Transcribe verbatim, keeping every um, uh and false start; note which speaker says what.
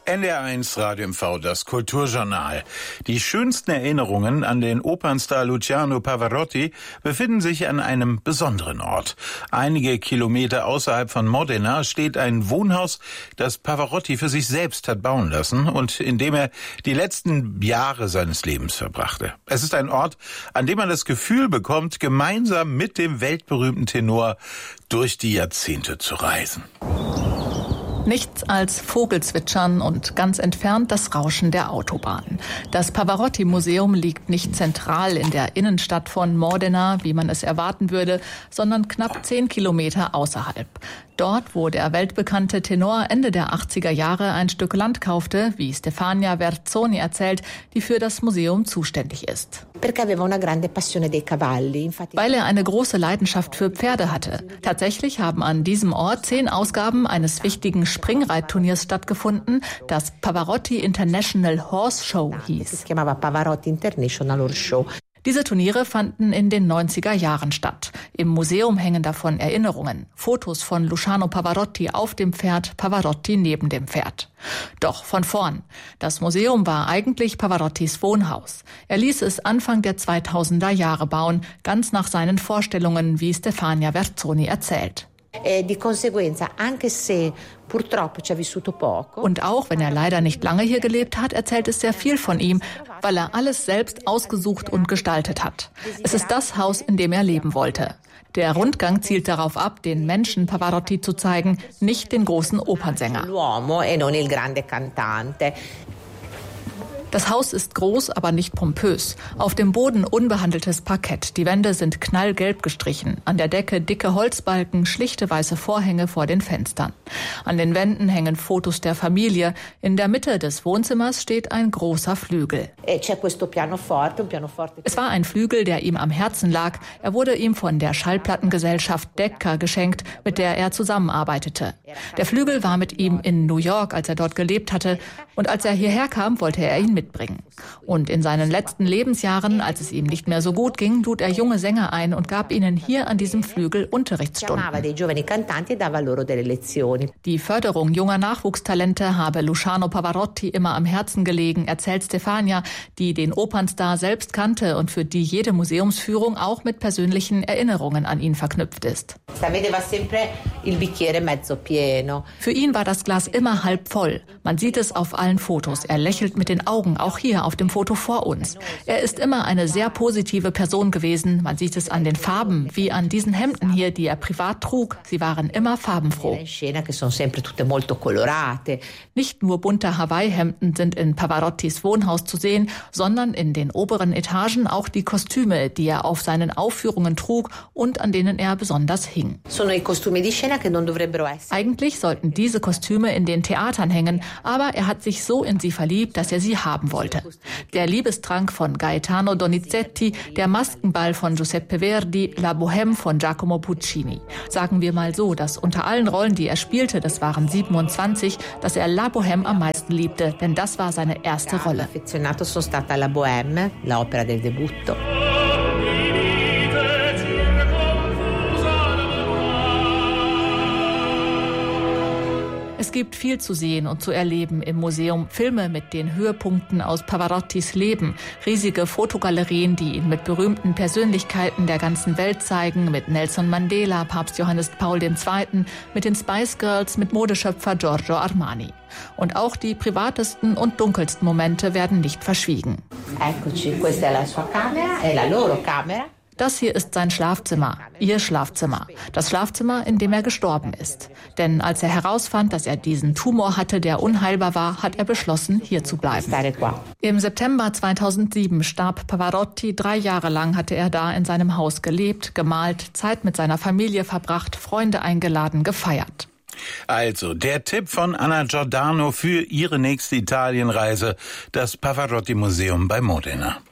Speaker 1: N D R eins Radio M V, das Kulturjournal. Die schönsten Erinnerungen an den Opernstar Luciano Pavarotti befinden sich an einem besonderen Ort. Einige Kilometer außerhalb von Modena steht ein Wohnhaus, das Pavarotti für sich selbst hat bauen lassen und in dem er die letzten Jahre seines Lebens verbrachte. Es ist ein Ort, an dem man das Gefühl bekommt, gemeinsam mit dem weltberühmten Tenor durch die Jahrzehnte zu reisen.
Speaker 2: Nichts als Vogelzwitschern und ganz entfernt das Rauschen der Autobahn. Das Pavarotti-Museum liegt nicht zentral in der Innenstadt von Modena, wie man es erwarten würde, sondern knapp zehn Kilometer außerhalb. Dort, wo der weltbekannte Tenor Ende der achtziger Jahre ein Stück Land kaufte, wie Stefania Verzoni erzählt, die für das Museum zuständig ist. Weil er eine große Leidenschaft für Pferde hatte. Tatsächlich haben an diesem Ort zehn Ausgaben eines wichtigen Springreitturniers stattgefunden, das Pavarotti International Horse Show hieß. Diese Turniere fanden in den neunziger Jahren statt. Im Museum hängen davon Erinnerungen, Fotos von Luciano Pavarotti auf dem Pferd, Pavarotti neben dem Pferd. Doch von vorn. Das Museum war eigentlich Pavarottis Wohnhaus. Er ließ es Anfang der zweitausender Jahre bauen, ganz nach seinen Vorstellungen, wie Stefania Verzoni erzählt. Und auch wenn er leider nicht lange hier gelebt hat, erzählt es sehr viel von ihm, weil er alles selbst ausgesucht und gestaltet hat. Es ist das Haus, in dem er leben wollte. Der Rundgang zielt darauf ab, den Menschen Pavarotti zu zeigen, nicht den großen Opernsänger. Das Haus ist groß, aber nicht pompös. Auf dem Boden unbehandeltes Parkett. Die Wände sind knallgelb gestrichen. An der Decke dicke Holzbalken, schlichte weiße Vorhänge vor den Fenstern. An den Wänden hängen Fotos der Familie. In der Mitte des Wohnzimmers steht ein großer Flügel. Es war ein Flügel, der ihm am Herzen lag. Er wurde ihm von der Schallplattengesellschaft Decca geschenkt, mit der er zusammenarbeitete. Der Flügel war mit ihm in New York, als er dort gelebt hatte. Und als er hierher kam, wollte er ihn mitbringen. Und in seinen letzten Lebensjahren, als es ihm nicht mehr so gut ging, lud er junge Sänger ein und gab ihnen hier an diesem Flügel Unterrichtsstunden. Die Förderung junger Nachwuchstalente habe Luciano Pavarotti immer am Herzen gelegen, erzählt Stefania, die den Opernstar selbst kannte und für die jede Museumsführung auch mit persönlichen Erinnerungen an ihn verknüpft ist. Für ihn war das Glas immer halb voll. Man sieht es auf allen Fotos. Er lächelt mit den Augen, auch hier auf dem Foto vor uns. Er ist immer eine sehr positive Person gewesen. Man sieht es an den Farben, wie an diesen Hemden hier, die er privat trug. Sie waren immer farbenfroh. Nicht nur bunte Hawaii-Hemden sind in Pavarottis Wohnhaus zu sehen, sondern in den oberen Etagen auch die Kostüme, die er auf seinen Aufführungen trug und an denen er besonders hing. Eigentlich sollten diese Kostüme in den Theatern hängen, aber er hat sich so in sie verliebt, dass er sie haben wollte. Der Liebestrank von Gaetano Donizetti, der Maskenball von Giuseppe Verdi, La Bohème von Giacomo Puccini. Sagen wir mal so, dass unter allen Rollen, die er spielte, das waren siebenundzwanzig, dass er La Bohème am meisten liebte, denn das war seine erste Rolle. Es gibt viel zu sehen und zu erleben im Museum. Filme mit den Höhepunkten aus Pavarottis Leben. Riesige Fotogalerien, die ihn mit berühmten Persönlichkeiten der ganzen Welt zeigen. Mit Nelson Mandela, Papst Johannes Paul der Zweite., mit den Spice Girls, mit Modeschöpfer Giorgio Armani. Und auch die privatesten und dunkelsten Momente werden nicht verschwiegen. Das hier ist sein Schlafzimmer, ihr Schlafzimmer, das Schlafzimmer, in dem er gestorben ist. Denn als er herausfand, dass er diesen Tumor hatte, der unheilbar war, hat er beschlossen, hier zu bleiben. Im September zweitausendsieben starb Pavarotti. Drei Jahre lang hatte er da in seinem Haus gelebt, gemalt, Zeit mit seiner Familie verbracht, Freunde eingeladen, gefeiert.
Speaker 1: Also, der Tipp von Anna Giordano für ihre nächste Italienreise, das Pavarotti-Museum bei Modena.